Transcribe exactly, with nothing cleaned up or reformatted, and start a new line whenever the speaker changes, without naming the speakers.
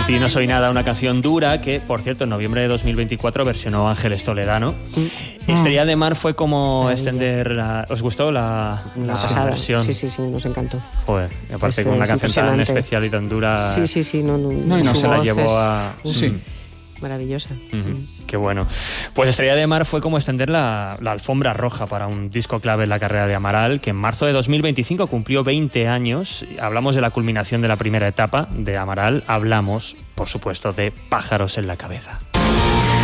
Sin ti no soy nada, una canción dura que, por cierto, en noviembre de dos mil veinticuatro versionó Ángeles Toledano. Mm. Estrella de Mar fue como Maravilla. extender... La, ¿Os gustó la, la, la versión?
Sí, sí, sí, nos encantó.
Joder, aparte es, con una canción tan especial y tan dura...
Sí, sí, sí. No, no,
no, y no se la llevó es... a...
Sí. Mm. Maravillosa.
Mm-hmm. Mm. Qué bueno. Pues Estrella de Mar fue como extender la, la alfombra roja para un disco clave en la carrera de Amaral, que en marzo de dos mil veinticinco cumplió veinte años. Hablamos de la culminación de la primera etapa de Amaral. Hablamos, por supuesto, de Pájaros en la cabeza.